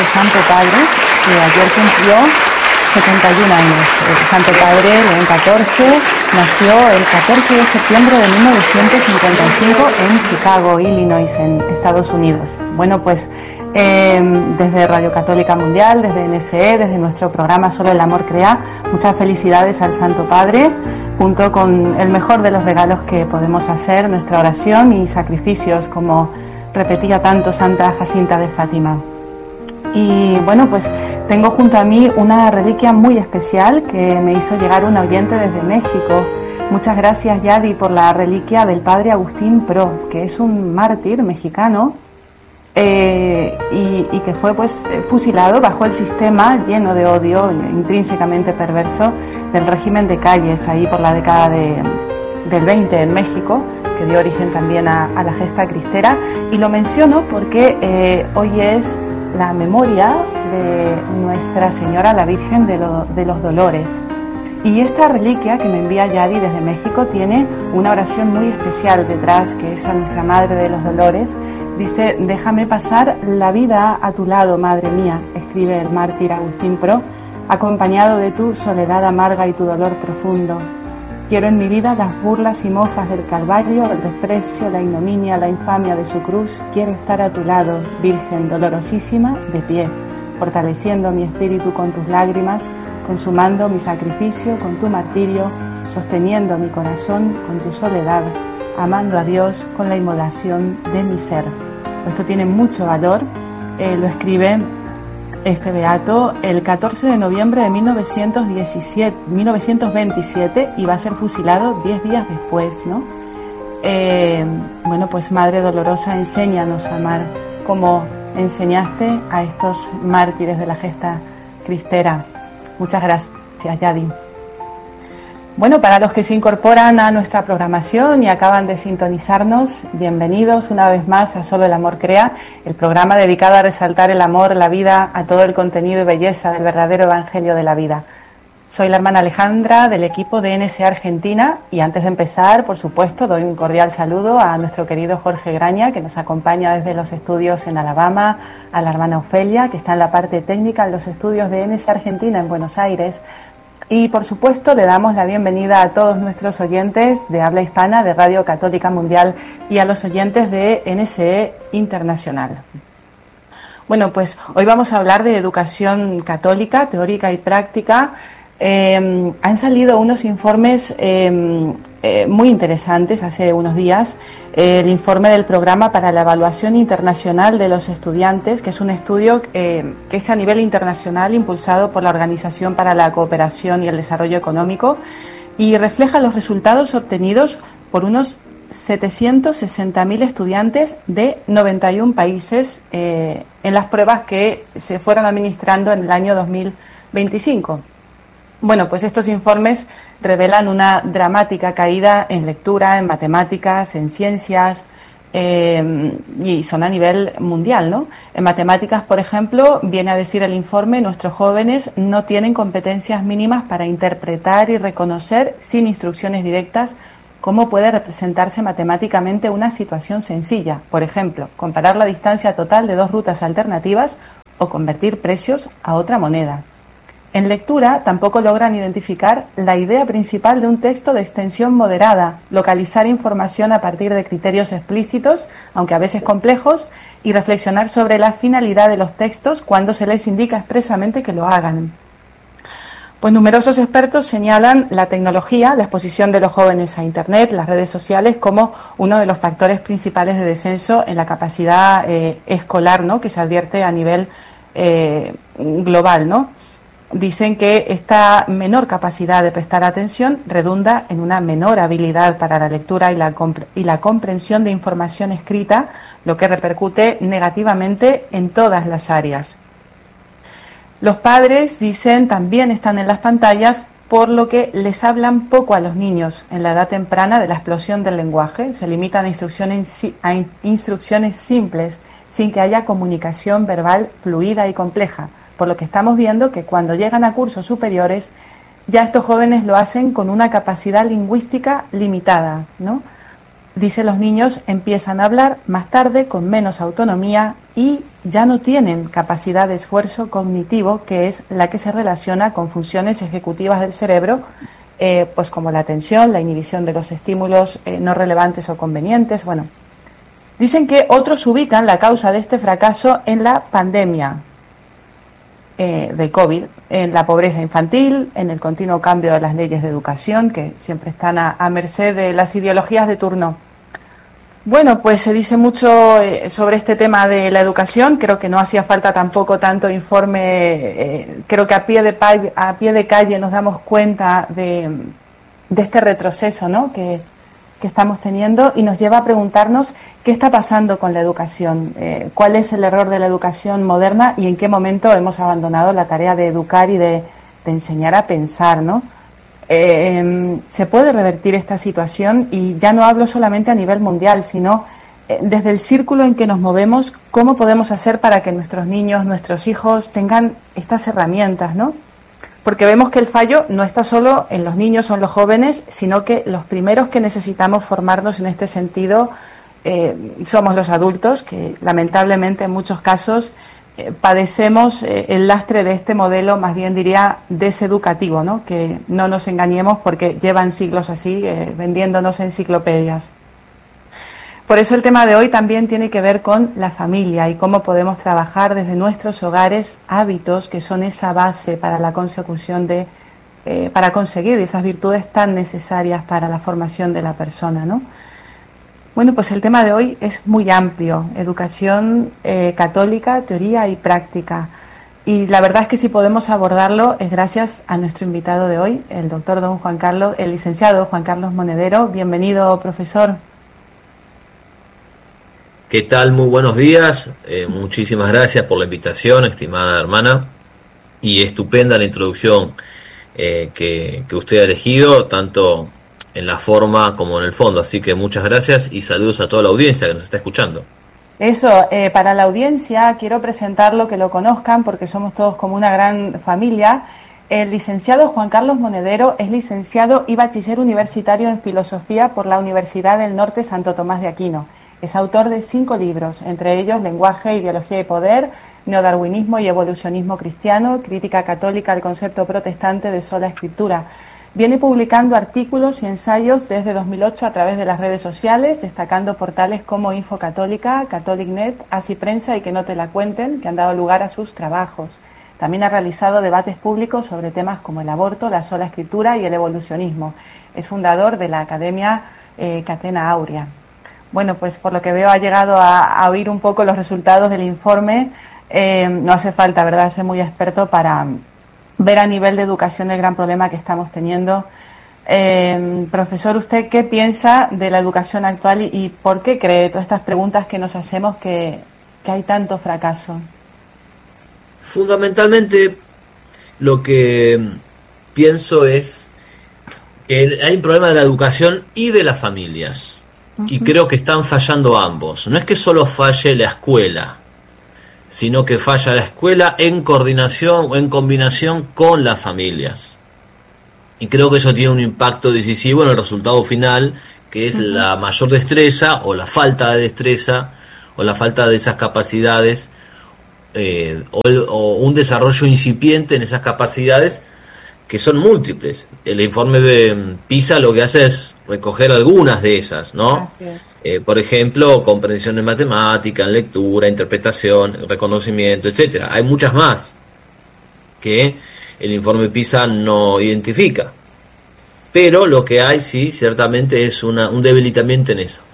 Santo Padre, que ayer cumplió 71 años. El Santo Padre León XIV nació el 14 de septiembre de 1955 en Chicago, Illinois, en Estados Unidos. Bueno, pues desde Radio Católica Mundial, desde NSE, desde nuestro programa Solo el Amor Crea, muchas felicidades al Santo Padre, junto con el mejor de los regalos que podemos hacer, nuestra oración y sacrificios, como repetía tanto Santa Jacinta de Fátima. Y bueno, pues tengo junto a mí una reliquia muy especial que me hizo llegar un oyente desde México. Muchas gracias, Yadi, por la reliquia del padre Agustín Pro, que es un mártir mexicano y que fue pues fusilado bajo el sistema lleno de odio, intrínsecamente perverso, del régimen de Calles, ahí por la década del 20 en México, que dio origen también a la gesta cristera. Y lo menciono porque hoy es la memoria de Nuestra Señora la Virgen de los Dolores. Y esta reliquia que me envía Yadi desde México tiene una oración muy especial detrás, que es a Nuestra Madre de los Dolores. Dice: déjame pasar la vida a tu lado, Madre mía, escribe el mártir Agustín Pro, acompañado de tu soledad amarga y tu dolor profundo. Quiero en mi vida las burlas y mofas del Calvario, el desprecio, la ignominia, la infamia de su cruz. Quiero estar a tu lado, Virgen dolorosísima, de pie, fortaleciendo mi espíritu con tus lágrimas, consumando mi sacrificio con tu martirio, sosteniendo mi corazón con tu soledad, amando a Dios con la inmolación de mi ser. Esto tiene mucho valor, lo escribe este beato el 14 de noviembre de 1927 y va a ser fusilado 10 días después, ¿no? Bueno, pues Madre Dolorosa, enséñanos a amar como enseñaste a estos mártires de la gesta cristera. Muchas gracias, Yadi. Bueno, para los que se incorporan a nuestra programación y acaban de sintonizarnos, bienvenidos una vez más a Solo el Amor Crea, el programa dedicado a resaltar el amor, la vida, a todo el contenido y belleza del verdadero Evangelio de la vida. Soy la hermana Alejandra del equipo de NSE Argentina y antes de empezar, por supuesto, doy un cordial saludo a nuestro querido Jorge Graña, que nos acompaña desde los estudios en Alabama, a la hermana Ofelia, que está en la parte técnica en los estudios de NSE Argentina en Buenos Aires. Y por supuesto le damos la bienvenida a todos nuestros oyentes de habla hispana de Radio Católica Mundial y a los oyentes de NSE Internacional. Bueno, pues hoy vamos a hablar de educación católica, teórica y práctica. Han salido unos informes muy interesantes hace unos días. El informe del Programa para la Evaluación Internacional de los Estudiantes, que es un estudio que es a nivel internacional impulsado por la Organización para la Cooperación y el Desarrollo Económico y refleja los resultados obtenidos por unos 760.000 estudiantes de 91 países en las pruebas que se fueron administrando en el año 2025. Bueno, pues estos informes revelan una dramática caída en lectura, en matemáticas, en ciencias, y son a nivel mundial, ¿no? En matemáticas, por ejemplo, viene a decir el informe, nuestros jóvenes no tienen competencias mínimas para interpretar y reconocer sin instrucciones directas cómo puede representarse matemáticamente una situación sencilla. Por ejemplo, comparar la distancia total de dos rutas alternativas o convertir precios a otra moneda. En lectura tampoco logran identificar la idea principal de un texto de extensión moderada, localizar información a partir de criterios explícitos, aunque a veces complejos, y reflexionar sobre la finalidad de los textos cuando se les indica expresamente que lo hagan. Pues numerosos expertos señalan la tecnología, la exposición de los jóvenes a Internet, las redes sociales, como uno de los factores principales de descenso en la capacidad escolar, ¿no?, que se advierte a nivel global, ¿no? Dicen que esta menor capacidad de prestar atención redunda en una menor habilidad para la lectura y la comprensión de información escrita, lo que repercute negativamente en todas las áreas. Los padres, dicen, también están en las pantallas, por lo que les hablan poco a los niños en la edad temprana de la explosión del lenguaje. Se limitan a instrucciones simples, sin que haya comunicación verbal fluida y compleja. Por lo que estamos viendo que cuando llegan a cursos superiores, ya estos jóvenes lo hacen con una capacidad lingüística limitada, ¿no? dice, los niños empiezan a hablar más tarde con menos autonomía y ya no tienen capacidad de esfuerzo cognitivo, que es la que se relaciona con funciones ejecutivas del cerebro, pues como la atención, la inhibición de los estímulos no relevantes o convenientes. Bueno, dicen que otros ubican la causa de este fracaso en la pandemia de COVID, en la pobreza infantil, en el continuo cambio de las leyes de educación, que siempre están a merced de las ideologías de turno. Bueno, pues se dice mucho sobre este tema de la educación. Creo que no hacía falta tampoco tanto informe. Creo que a pie de calle nos damos cuenta de este retroceso, ¿no?, que estamos teniendo, y nos lleva a preguntarnos qué está pasando con la educación, cuál es el error de la educación moderna y en qué momento hemos abandonado la tarea de educar y de enseñar a pensar, ¿no? Se puede revertir esta situación, y ya no hablo solamente a nivel mundial, sino desde el círculo en que nos movemos, cómo podemos hacer para que nuestros niños, nuestros hijos tengan estas herramientas, ¿no? Porque vemos que el fallo no está solo en los niños o en los jóvenes, sino que los primeros que necesitamos formarnos en este sentido somos los adultos, que lamentablemente en muchos casos padecemos el lastre de este modelo, más bien diría deseducativo, ¿no? Que no nos engañemos, porque llevan siglos así, vendiéndonos enciclopedias. Por eso el tema de hoy también tiene que ver con la familia y cómo podemos trabajar desde nuestros hogares hábitos que son esa base para la consecución para conseguir esas virtudes tan necesarias para la formación de la persona, ¿no? Bueno, pues el tema de hoy es muy amplio: educación católica, teoría y práctica. Y la verdad es que si podemos abordarlo es gracias a nuestro invitado de hoy, el doctor el licenciado Juan Carlos Monedero. Bienvenido, profesor. ¿Qué tal? Muy buenos días. Muchísimas gracias por la invitación, estimada hermana. Y estupenda la introducción que usted ha elegido, tanto en la forma como en el fondo. Así que muchas gracias y saludos a toda la audiencia que nos está escuchando. Eso, para la audiencia quiero presentarlo, que lo conozcan, porque somos todos como una gran familia. El licenciado Juan Carlos Monedero es licenciado y bachiller universitario en Filosofía por la Universidad del Norte Santo Tomás de Aquino. Es autor de 5 libros, entre ellos Lenguaje, Ideología y Poder, Neodarwinismo y Evolucionismo Cristiano, Crítica Católica al Concepto Protestante de Sola Escritura. Viene publicando artículos y ensayos desde 2008 a través de las redes sociales, destacando portales como Info Católica, CatholicNet, Así Prensa y Que No Te La Cuenten, que han dado lugar a sus trabajos. También ha realizado debates públicos sobre temas como el aborto, la sola escritura y el evolucionismo. Es fundador de la Academia Catena Aurea. Bueno, pues por lo que veo ha llegado a oír un poco los resultados del informe. No hace falta, ¿verdad?, ser muy experto para ver a nivel de educación el gran problema que estamos teniendo. Profesor, ¿usted qué piensa de la educación actual y por qué cree, todas estas preguntas que nos hacemos, que hay tanto fracaso? Fundamentalmente lo que pienso es que hay un problema de la educación y de las familias. Y creo que están fallando ambos. No es que solo falle la escuela, sino que falla la escuela en coordinación o en combinación con las familias. Y creo que eso tiene un impacto decisivo en el resultado final, que es la mayor destreza o la falta de destreza o la falta de esas capacidades o un desarrollo incipiente en esas capacidades, que son múltiples. El informe de PISA lo que hace es recoger algunas de esas, ¿no? Por ejemplo, comprensión en matemática, en lectura, interpretación, reconocimiento, etcétera. Hay muchas más que el informe PISA no identifica. Pero lo que hay, sí, ciertamente es un debilitamiento en eso.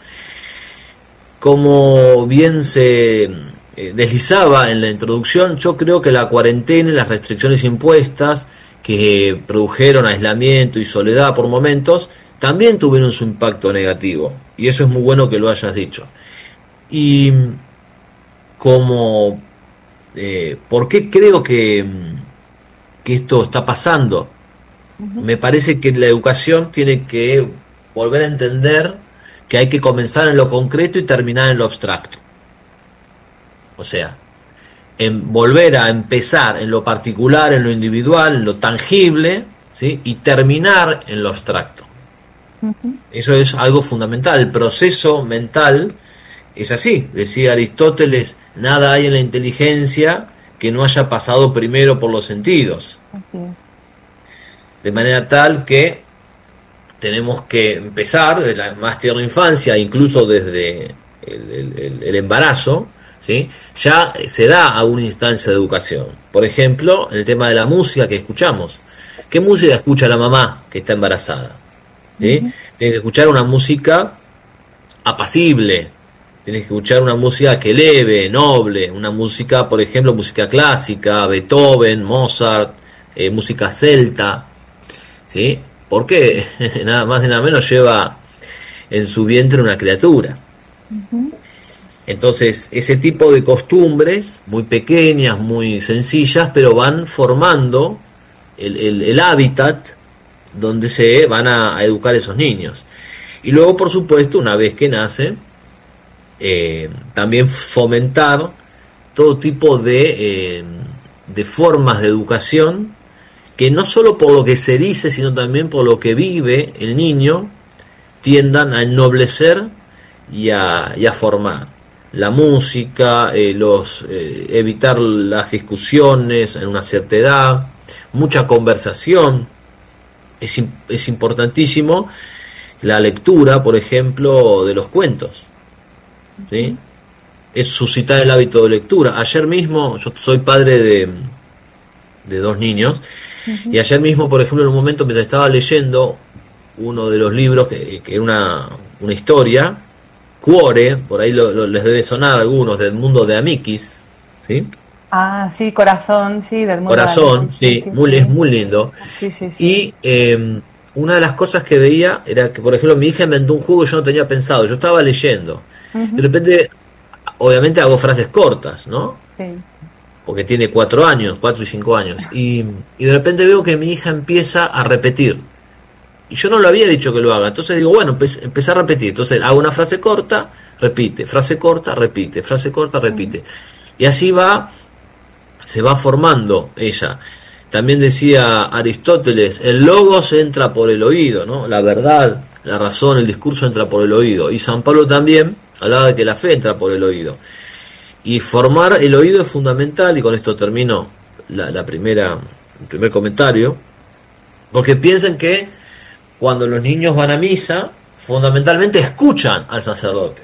Como bien se deslizaba en la introducción, yo creo que la cuarentena y las restricciones impuestas, que produjeron aislamiento y soledad por momentos, también tuvieron su impacto negativo. Y eso es muy bueno que lo hayas dicho. Y como ¿por qué creo que esto está pasando? Me parece que la educación tiene que volver a entender que hay que comenzar en lo concreto y terminar en lo abstracto. O sea, en volver a empezar en lo particular, en lo individual, en lo tangible, ¿sí?, y terminar en lo abstracto. Eso es algo fundamental. El proceso mental es así. Decía Aristóteles, nada hay en la inteligencia que no haya pasado primero por los sentidos. De manera tal que tenemos que empezar de la más tierna infancia, incluso desde el embarazo, ¿sí? Ya se da a una instancia de educación. Por ejemplo, el tema de la música que escuchamos. ¿Qué música escucha la mamá que está embarazada? ¿Sí? Tiene que escuchar una música apacible, tiene que escuchar una música que eleve, noble, una música, por ejemplo, música clásica, Beethoven, Mozart, música celta, ¿sí? Porque nada más y nada menos lleva en su vientre una criatura. Entonces, ese tipo de costumbres, muy pequeñas, muy sencillas, pero van formando el hábitat donde se van a educar esos niños. Y luego, por supuesto, una vez que nacen, también fomentar todo tipo de formas de educación que no solo por lo que se dice, sino también por lo que vive el niño, tiendan a ennoblecer y a formar. La música, evitar las discusiones en una cierta edad, mucha conversación. Es importantísimo la lectura, por ejemplo, de los cuentos, ¿sí? Es suscitar el hábito de lectura. Ayer mismo, yo soy padre de 2 niños, y ayer mismo, por ejemplo, en un momento mientras estaba leyendo uno de los libros, que era una historia, Cuore, por ahí les debe sonar a algunos, del mundo de Amikis, ¿sí? Ah, sí, Corazón, sí, del mundo Corazón, sí, es muy lindo. Sí, sí, sí. Y una de las cosas que veía era que, por ejemplo, mi hija inventó un juego que yo no tenía pensado. Yo estaba leyendo. De repente, obviamente hago frases cortas, ¿no? Sí. Porque tiene 4 años, 4 y 5 años. Y de repente veo que mi hija empieza a repetir. Y yo no lo había dicho que lo haga. Entonces digo, bueno, empecé a repetir. Entonces hago una frase corta, repite. Frase corta, repite. Frase corta, repite. Y así se va formando ella. También decía Aristóteles, el logos entra por el oído, ¿no? La verdad, la razón, el discurso entra por el oído. Y San Pablo también hablaba de que la fe entra por el oído. Y formar el oído es fundamental, y con esto termino el primer comentario, porque piensen que cuando los niños van a misa, fundamentalmente escuchan al sacerdote.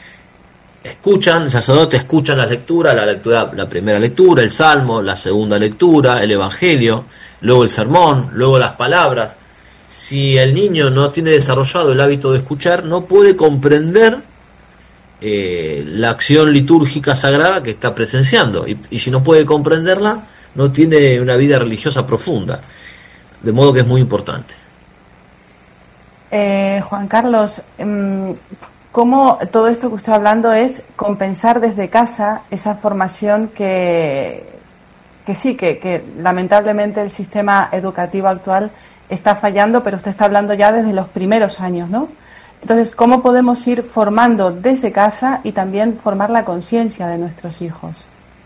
El sacerdote escucha las lecturas, la primera lectura, el salmo, la segunda lectura, el evangelio, luego el sermón, luego las palabras. Si el niño no tiene desarrollado el hábito de escuchar, no puede comprender la acción litúrgica sagrada que está presenciando. Y si no puede comprenderla, no tiene una vida religiosa profunda. De modo que es muy importante. Juan Carlos, ¿cómo todo esto que usted está hablando es compensar desde casa esa formación que lamentablemente el sistema educativo actual está fallando, pero usted está hablando ya desde los primeros años, ¿no? Entonces, ¿cómo podemos ir formando desde casa y también formar la conciencia de nuestros hijos?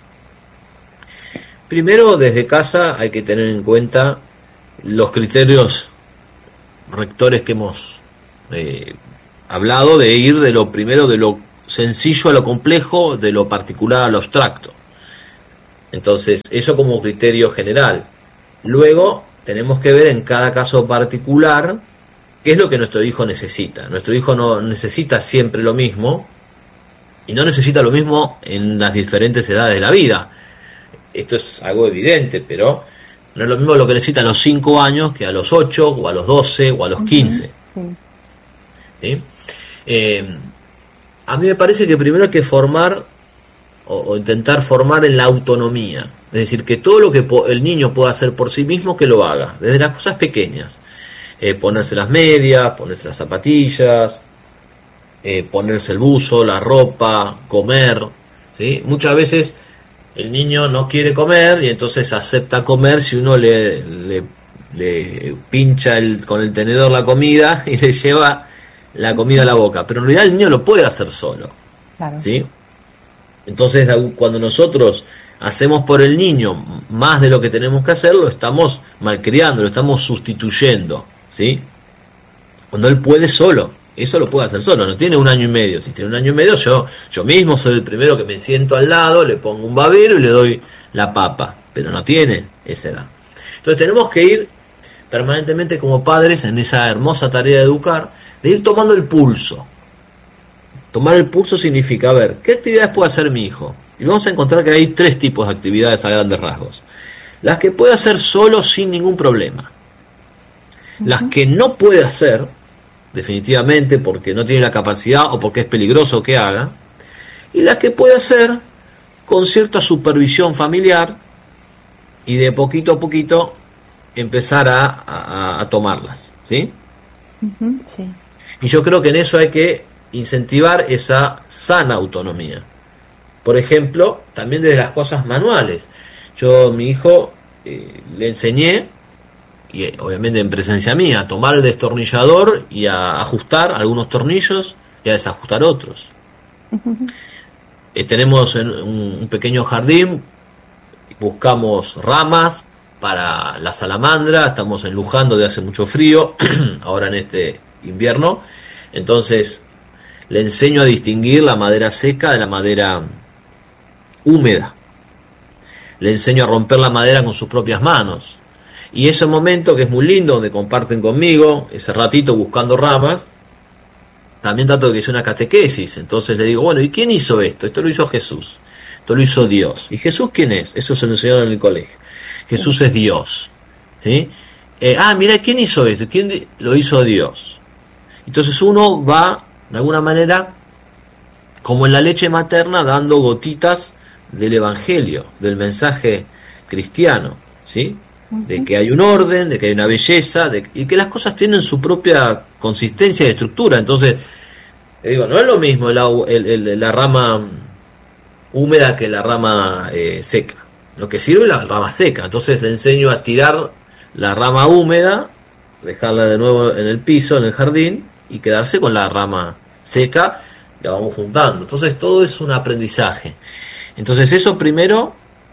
Primero, desde casa hay que tener en cuenta los criterios rectores que hemos hablado, de ir de lo primero, de lo sencillo a lo complejo, de lo particular a lo abstracto. Entonces, eso como criterio general. Luego, tenemos que ver en cada caso particular qué es lo que nuestro hijo necesita. Nuestro hijo no necesita siempre lo mismo, y no necesita lo mismo en las diferentes edades de la vida. Esto es algo evidente, pero no es lo mismo lo que necesita a los 5 años que a los 8, o a los 12, o a los 15. ¿Sí? A mí me parece que primero hay que formar o intentar formar en la autonomía, es decir, que todo lo que el niño pueda hacer por sí mismo, que lo haga, desde las cosas pequeñas, ponerse las medias, ponerse las zapatillas, ponerse el buzo, la ropa, comer, ¿sí? Muchas veces el niño no quiere comer y entonces acepta comer si uno le pincha con el tenedor la comida y le lleva la comida a la boca, pero en realidad el niño lo puede hacer solo. Claro. ¿Sí? Entonces, cuando nosotros hacemos por el niño más de lo que tenemos que hacer, lo estamos malcriando, lo estamos sustituyendo, ¿sí? cuando él puede solo. Eso lo puede hacer solo, no tiene 1 año y medio. Si tiene 1 año y medio, yo mismo soy el primero que me siento al lado, le pongo un babero y le doy la papa, pero no tiene esa edad. Entonces tenemos que ir permanentemente como padres en esa hermosa tarea de educar, de ir tomando el pulso. Tomar el pulso significa ver qué actividades puede hacer mi hijo. Y vamos a encontrar que hay 3 tipos de actividades a grandes rasgos. Las que puede hacer solo sin ningún problema. Las que no puede hacer, definitivamente, porque no tiene la capacidad o porque es peligroso que haga. Y las que puede hacer con cierta supervisión familiar y de poquito a poquito empezar a tomarlas, ¿sí? Sí. Y yo creo que en eso hay que incentivar esa sana autonomía. Por ejemplo, también desde las cosas manuales. Yo a mi hijo le enseñé, y obviamente en presencia mía, a tomar el destornillador y a ajustar algunos tornillos y a desajustar otros. Tenemos un pequeño jardín, buscamos ramas para la salamandra, estamos en Luján donde hace mucho frío, ahora en este invierno, entonces le enseño a distinguir la madera seca de la madera húmeda, le enseño a romper la madera con sus propias manos, y ese momento que es muy lindo, donde comparten conmigo, ese ratito buscando ramas, también trato de que sea una catequesis, entonces le digo, bueno, ¿y quién hizo esto? Esto lo hizo Jesús, esto lo hizo Dios. ¿Y Jesús quién es? Eso se lo enseñaron en el colegio. Jesús es Dios, ¿sí? Mira, ¿quién hizo esto? ¿Quién lo hizo Dios? Entonces uno va, de alguna manera, como en la leche materna, dando gotitas del evangelio, del mensaje cristiano, ¿sí? De que hay un orden, de que hay una belleza, y que las cosas tienen su propia consistencia y estructura. Entonces, digo, no es lo mismo la rama húmeda que la rama seca. Lo que sirve es la rama seca. Entonces le enseño a tirar la rama húmeda, dejarla de nuevo en el piso, en el jardín, y quedarse con la rama seca, la vamos juntando. Entonces todo es un aprendizaje. Entonces eso primero,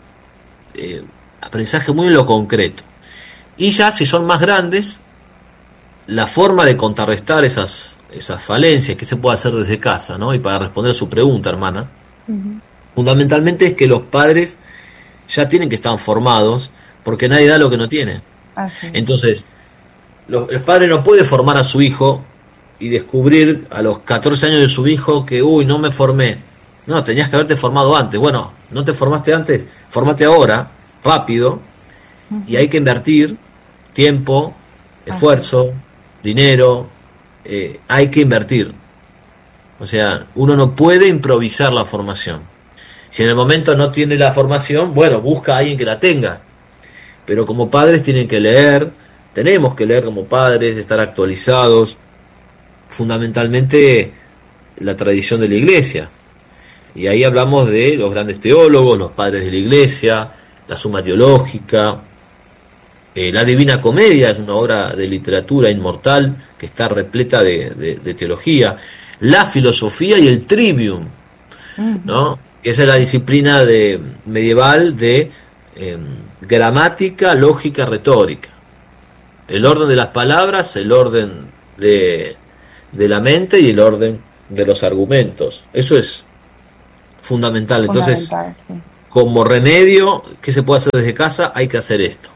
aprendizaje muy en lo concreto. Y ya si son más grandes, la forma de contrarrestar esas falencias que se puede hacer desde casa, ¿no? Y para responder a su pregunta, hermana, fundamentalmente es que los padres ya tienen que estar formados, porque nadie da lo que no tiene. Entonces, el padre no puede formar a su hijo y descubrir a los 14 años de su hijo que, no me formé. No, tenías que haberte formado antes. Bueno, no te formaste antes, formate ahora, rápido, y hay que invertir tiempo, esfuerzo, dinero, hay que invertir. O sea, uno no puede improvisar la formación. Si en el momento no tiene la formación, bueno, busca a alguien que la tenga. Pero como padres tienen que leer, tenemos que leer como padres, estar actualizados, fundamentalmente la tradición de la Iglesia. Y ahí hablamos de los grandes teólogos, los padres de la Iglesia, la Suma Teológica, la Divina Comedia es una obra de literatura inmortal que está repleta de teología, la filosofía y el Trivium, ¿no? Esa es la disciplina medieval de gramática, lógica, retórica. El orden de las palabras, el orden de la mente y el orden de los argumentos. Eso es fundamental. Entonces, sí. Como remedio, ¿qué se puede hacer desde casa? Hay que hacer esto.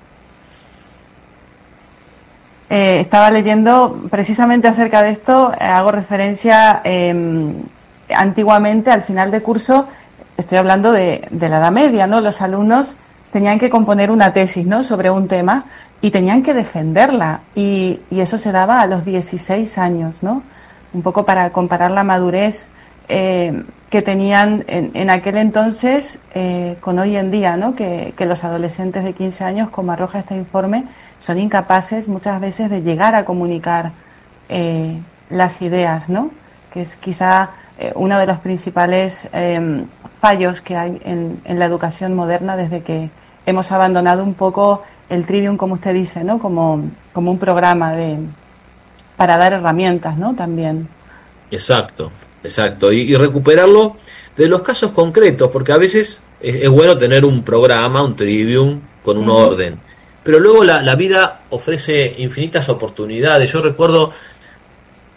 Estaba leyendo precisamente acerca de esto, hago referencia antiguamente al final de curso, estoy hablando de la Edad Media, ¿no? Los alumnos tenían que componer una tesis, ¿no?, sobre un tema y tenían que defenderla y eso se daba a los 16 años, ¿no? Un poco para comparar la madurez que tenían en aquel entonces con hoy en día, ¿no? Que los adolescentes de 15 años, como arroja este informe, son incapaces muchas veces de llegar a comunicar las ideas, ¿no? Que es quizá uno de los principales fallos que hay en la educación moderna desde que hemos abandonado un poco el Trivium, como usted dice, ¿no? Como un programa para dar herramientas, ¿no? También. Exacto. Y recuperarlo de los casos concretos, porque a veces es bueno tener un programa, un Trivium con un orden, pero luego la vida ofrece infinitas oportunidades. Yo recuerdo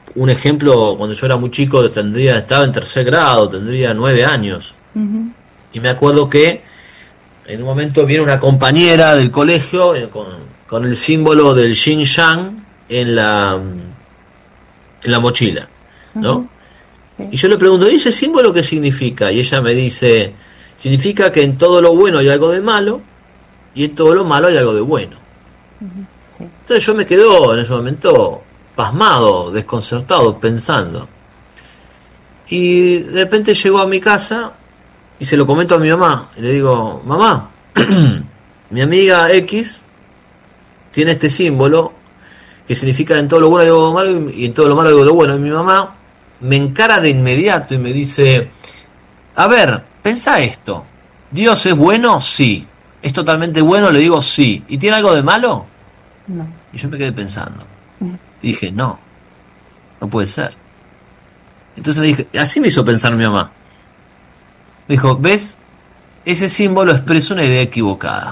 un ejemplo, cuando yo era muy chico, estaba en tercer grado, tendría 9 años. Y me acuerdo que en un momento viene una compañera del colegio con el símbolo del yin yang en la mochila, ¿no? Sí. Y yo le pregunto, ¿y ese símbolo qué significa? Y ella me dice, significa que en todo lo bueno hay algo de malo y en todo lo malo hay algo de bueno. Sí. Entonces yo me quedo en ese momento pasmado, desconcertado, pensando. Y de repente llego a mi casa y se lo comento a mi mamá. Y le digo, mamá, mi amiga X tiene este símbolo que significa en todo lo bueno hay algo malo y en todo lo malo hay algo de bueno. Y mi mamá me encara de inmediato y me dice, a ver, pensá esto. ¿Dios es bueno? Sí. ¿Es totalmente bueno? Le digo sí. ¿Y tiene algo de malo? No. Y yo me quedé pensando. Y dije, no puede ser. Entonces me dije, así me hizo pensar mi mamá. Me dijo, ¿ves? Ese símbolo expresa una idea equivocada.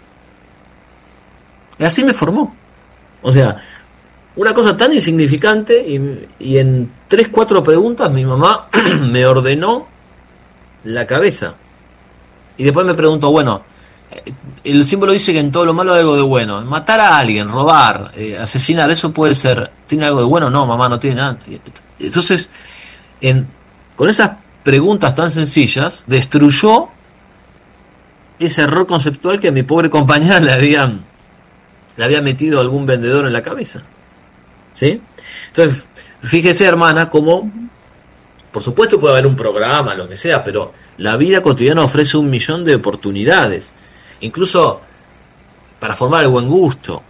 Y así me formó. O sea, una cosa tan insignificante y en 3-4 preguntas mi mamá me ordenó la cabeza. Y después me preguntó, bueno, el símbolo dice que en todo lo malo hay algo de bueno. Matar a alguien, robar, asesinar, eso puede ser. ¿Tiene algo de bueno? No, mamá, no tiene nada. Entonces, con esas preguntas tan sencillas, destruyó ese error conceptual que a mi pobre compañera le había metido algún vendedor en la cabeza. ¿Sí? Entonces, fíjese, hermana, cómo, por supuesto puede haber un programa, lo que sea, pero la vida cotidiana ofrece 1.000.000 de oportunidades, incluso para formar el buen gusto.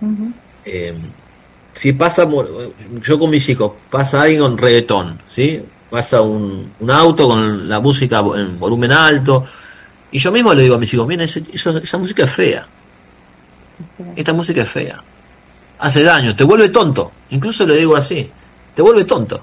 Si pasa, yo con mis hijos, pasa alguien con reggaetón, ¿sí? Pasa un auto con la música en volumen alto, y yo mismo le digo a mis hijos, mira, esa música es fea, esta música es fea, hace daño, te vuelve tonto, incluso le digo así, te vuelve tonto.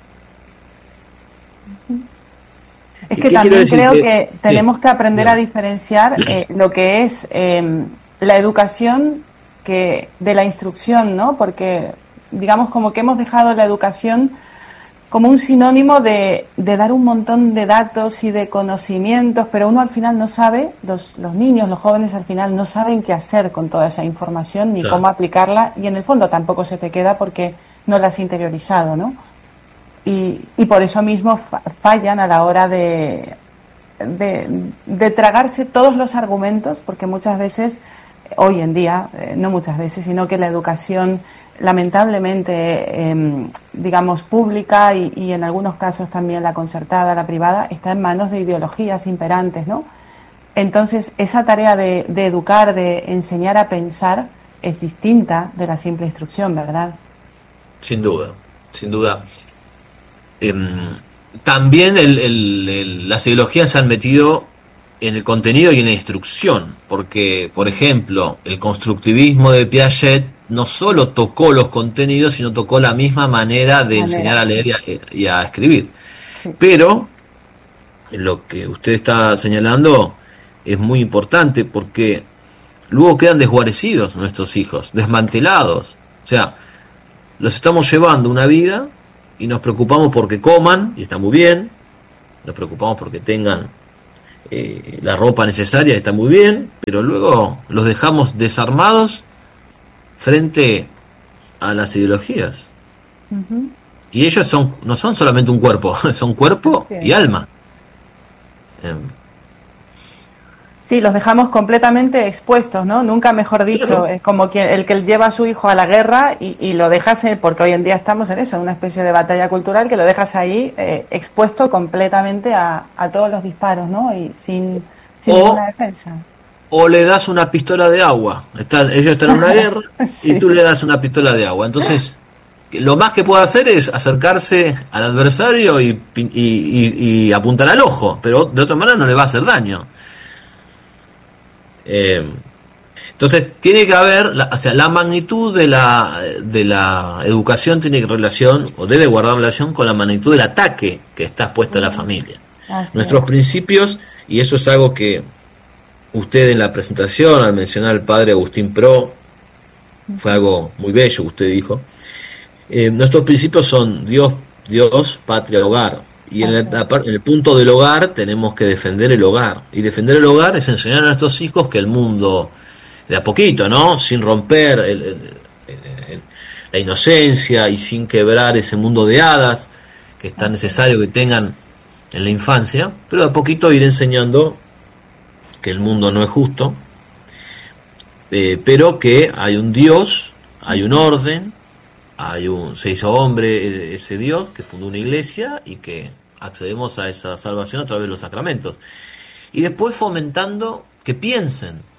Es que también creo que tenemos que aprender a diferenciar lo que es la educación de la instrucción, ¿no? Porque digamos como que hemos dejado la educación como un sinónimo de dar un montón de datos y de conocimientos, pero uno al final no sabe, los niños, los jóvenes al final no saben qué hacer con toda esa información ni cómo aplicarla, y en el fondo tampoco se te queda porque no la has interiorizado, ¿no? Y por eso mismo fallan a la hora de tragarse todos los argumentos, porque muchas veces, hoy en día, no muchas veces, sino que la educación lamentablemente, digamos, pública y en algunos casos también la concertada, la privada, está en manos de ideologías imperantes, ¿no? Entonces, esa tarea de educar, de enseñar a pensar, es distinta de la simple instrucción, ¿verdad? Sin duda, sin duda. También las ideologías se han metido en el contenido y en la instrucción, porque, por ejemplo, el constructivismo de Piaget no solo tocó los contenidos, sino tocó la misma manera de enseñar a leer y a escribir. Sí. Pero lo que usted está señalando es muy importante, porque luego quedan desguarecidos nuestros hijos, desmantelados. O sea, los estamos llevando una vida y nos preocupamos porque coman, y está muy bien, nos preocupamos porque tengan la ropa necesaria, está muy bien, pero luego los dejamos desarmados frente a las ideologías. Y ellos no son solamente un cuerpo, son cuerpo y alma. Sí, los dejamos completamente expuestos, ¿no? Nunca mejor dicho, claro. Es como el que lleva a su hijo a la guerra y lo dejas, porque hoy en día estamos en eso, en una especie de batalla cultural, que lo dejas ahí expuesto completamente a todos los disparos, ¿no? Y sin ninguna defensa. O le das una pistola de agua. Ellos están en una guerra sí. Y tú le das una pistola de agua. Entonces, lo más que puede hacer es acercarse al adversario y apuntar al ojo, pero de otra manera no le va a hacer daño. Entonces tiene que haber, la magnitud de la educación tiene relación, o debe guardar relación con la magnitud del ataque que está expuesta a la familia. Nuestros principios, y eso es algo que usted en la presentación, al mencionar al padre Agustín Pro, fue algo muy bello que usted dijo, Nuestros principios son Dios, patria, hogar. Y en el punto del hogar tenemos que defender el hogar. Y defender el hogar es enseñar a nuestros hijos que el mundo, de a poquito, ¿no? Sin romper la inocencia y sin quebrar ese mundo de hadas que es tan necesario que tengan en la infancia, pero de a poquito ir enseñando que el mundo no es justo, pero que hay un Dios, hay un orden, se hizo hombre ese Dios que fundó una iglesia y que accedemos a esa salvación a través de los sacramentos. Y después fomentando que piensen,